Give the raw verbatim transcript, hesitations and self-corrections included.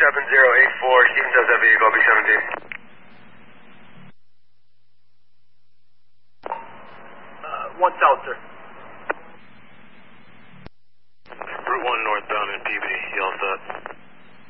seven zero eight four, Steven does that vehicle, B seventeen. Uh, one south, sir.